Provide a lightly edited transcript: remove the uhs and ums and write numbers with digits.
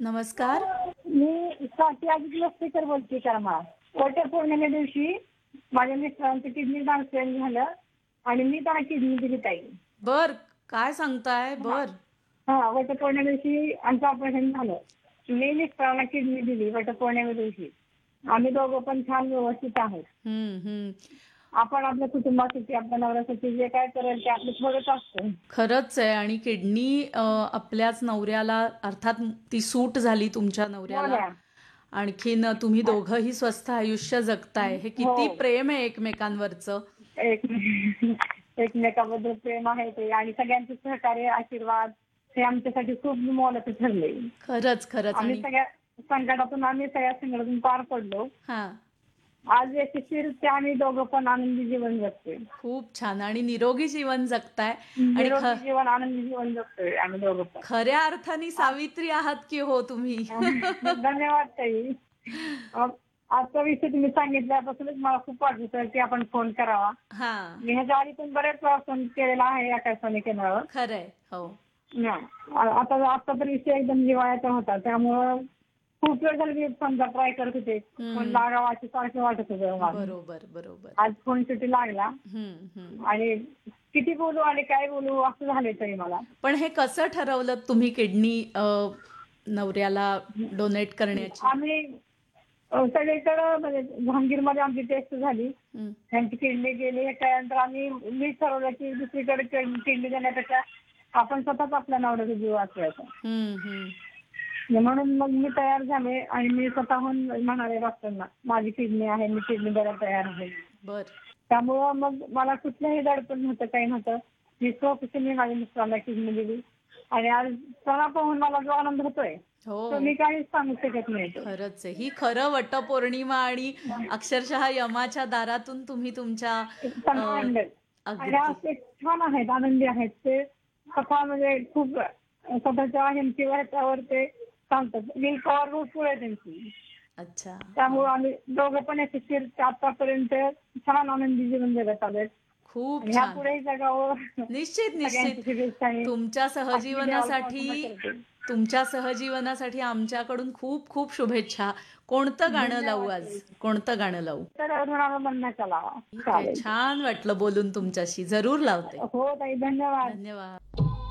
नमस्कार. मी स्वाती अजित लस्तेकर बोलते कर्मा. वटपौर्णिमे दिवशी माझ्या मिस्टरांचं किडनी ट्रान्सप्लांट झालं आणि मी त्यांना किडनी दिली ताई. बर, काय सांगताय? हा बर. हा, वटपौर्णिमे दिवशी आमचं ऑपरेशन झालं. मी मिस्टरांना किडनी दिली वटपौर्णिमे दिवशी. आम्ही दोघं पण छान व्यवस्थित आहोत. हम्म. आपण आपल्या कुटुंबासाठी आपल्या नवऱ्यासाठी जे काय करेल ते आपलं थोडंच असतं. खरंच आहे. आणि किडनी आपल्याच नवऱ्याला, अर्थात ती सूट झाली तुमच्या हो नवऱ्याला. ना. आणखीन तुम्ही दोघंही स्वस्थ आयुष्य जगताय. हे हो. किती प्रेम आहे एकमेकांवरचं. एक एकमेकाबद्दल प्रेम आहे ते आणि सगळ्यांचे सहकार्य आशीर्वाद हे आमच्यासाठी खूप मोलाचं ठरले. खरंच. आम्ही आणि सगळ्या संकटातून आम्ही सगळ्या संकटातून पार पडलो. हा, आज यशस्वीरित्या आम्ही दोघं पण आनंदी जीवन जगतोय. खूप छान. आणि निरोगी जीवन जगताय. आणि निरोगी जीवन आनंदी जीवन जगतोय आम्ही दोघं पण. खऱ्या अर्थाने आ- सावित्री आहात की हो तुम्ही. धन्यवाद ताई. अ, आजचा विषय तुम्ही सांगितल्यापासूनच मला खूप वाटत होतं की आपण फोन करावा. हा, मी ह्याच्या आधी पण बरेच वेळा फोन केलेला आहे आकाशवाणी केंद्रावर. खरंय. हो. आता तर विषय एकदम जिव्हाळ्याचा होता त्यामुळं खूप वेळ झाली मी फोनचा ट्राय करत होते. फोन लागावा असं सारखं वाटत होतं मला. बरोबर. आज फोन शेवटी लागला हम्म. आणि किती बोलू आणि काय बोलू असं झालंय तरी मला. पण हे कसं ठरवलं तुम्ही किडनी नवऱ्याला डोनेट करण्याची? आम्ही सगळीकडं म्हणजे जहांगीरमध्ये आमची टेस्ट झाली. त्यांची किडनी गेली. त्यानंतर मी ठरवलं की दुसरीकडे किडनी देण्यापेक्षा आपण स्वतःच आपल्या नवऱ्याचा जीव वाचवायचा. म्हणून मग मी तयार झाले आणि मी स्वतःहून म्हणाले डॉक्टरना माझी किडनी आहे, मी किडनी द्यायला तयार आहे. बर. त्यामुळं मग मला कुठलंही दडपण नव्हतं, काही नव्हतं. मी स्वखुशीने माझ्या मिस्टरांना किडनी दिली आणि आज त्यांना पाहून मला जो आनंद होतोय तो मी काहीच सांगू शकत नाही. खरंच आहे. ही खरं वटपौर्णिमा आणि अक्षरशः यमाच्या दारातून तुम्ही तुमच्या आणि अगदी असे छान आहेत, आनंदी आहेत ते. स्वतः म्हणजे खूप स्वतःच्या हिमतीवर त्यावर ते सांगतात. विल पॉवर भरपूर आहे त्यांची. अच्छा. त्यामुळे आम्ही दोघं पण यशस्वी आतापर्यंत छान आनंदी जीवन जगत आलोय. खूप ह्या छान. पुढे जगावं निश्चित. सगळ्यांची शुभेच्छा आहे. तुमच्या सहजीवनासाठी आमच्याकडून खूप खूप शुभेच्छा. कोणतं गाणं लावू आज? कोणतं गाणं लावू? तर ऋणाला म्हणण्याचा लावा. ठीक आहे. छान वाटलं बोलून तुमच्याशी. जरूर लावते. हो ताई, धन्यवाद. धन्यवाद.